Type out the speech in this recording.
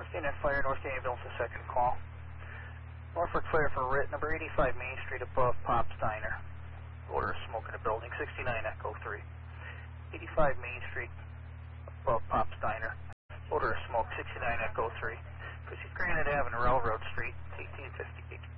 North Fire, North Ambulance, a second call. Norfolk Fire for RIT, number 85 Main Street above Pop's Diner. Odor of smoke in the building, 69 Echo 3. 85 Main Street above Pop's Diner. Odor of smoke, 69 Echo 3. Proceed Granite Avenue, Railroad Street, 1858.